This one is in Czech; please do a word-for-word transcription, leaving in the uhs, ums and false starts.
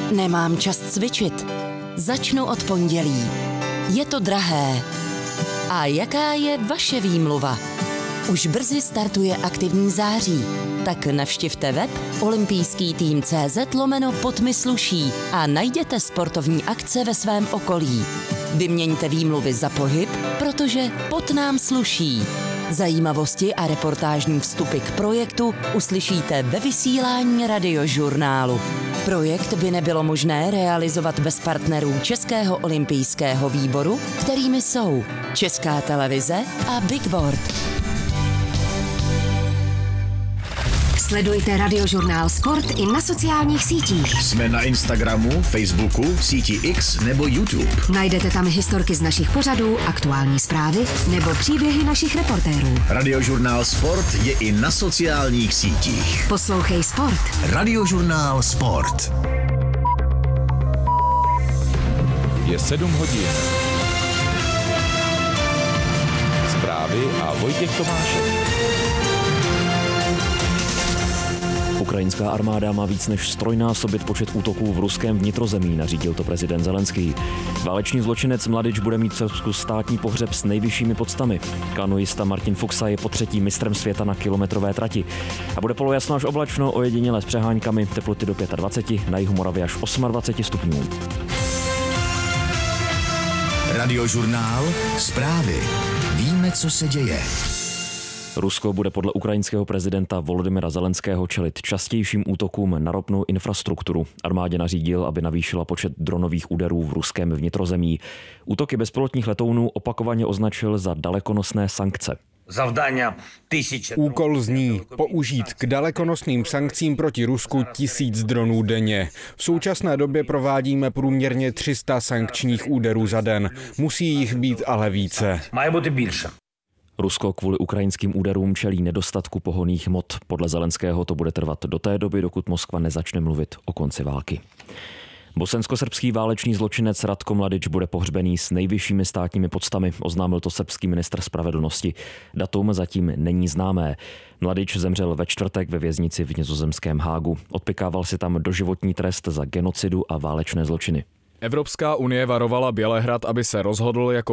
Nemám čas cvičit. Začnu od pondělí. Je to drahé. A jaká je vaše výmluva? Už brzy startuje aktivní září. Tak navštivte web olympijský tým tečka cé zet lomeno pod mi sluší a najděte sportovní akce ve svém okolí. Vyměňte výmluvy za pohyb, protože pot nám sluší. Zajímavosti a reportážní vstupy k projektu uslyšíte ve vysílání Radiožurnálu. Projekt by nebylo možné realizovat bez partnerů Českého olympijského výboru, kterými jsou Česká televize a Big Board. Sledujte Radiožurnál Sport i na sociálních sítích. Jsme na Instagramu, Facebooku, síti X nebo YouTube. Najdete tam historky z našich pořadů, aktuální zprávy nebo příběhy našich reportérů. Radiožurnál Sport je i na sociálních sítích. Poslouchej Sport. Radiožurnál Sport. Je sedm hodin. Zprávy a Vojtěch Tomášek. Ukrajinská armáda má víc než strojnásobit počet útoků v ruském vnitrozemí, nařídil to prezident Zelenský. Váleční zločinec Mladič bude mít v Srbsku státní pohřeb s nejvyššími poctami. Kanoista Martin Fuxa je potřetí mistrem světa na kilometrové trati. A bude polojasno až oblačno, ojediněle s přeháňkami, teploty do dvacet pět, na jihu Moravy až dvacet osm stupňů. Radiožurnál Zprávy. Víme, co se děje. Rusko bude podle ukrajinského prezidenta Volodymyra Zelenského čelit častějším útokům na ropnou infrastrukturu. Armádě nařídil, aby navýšila počet dronových úderů v ruském vnitrozemí. Útoky bezpilotních letounů opakovaně označil za dalekonosné sankce. Úkol zní použít k dalekonosným sankcím proti Rusku tisíc dronů denně. V současné době provádíme průměrně tři sta sankčních úderů za den. Musí jich být ale více. Rusko kvůli ukrajinským úderům čelí nedostatku pohonných hmot. Podle Zelenského to bude trvat do té doby, dokud Moskva nezačne mluvit o konci války. Bosensko-srbský válečný zločinec Ratko Mladič bude pohřbený s nejvyššími státními poctami, oznámil to srbský ministr spravedlnosti. Datum zatím není známé. Mladič zemřel ve čtvrtek ve věznici v nizozemském Hágu. Odpykával si tam doživotní trest za genocidu a válečné zločiny. Evropská unie varovala Bělehrad, aby se rozhodl jako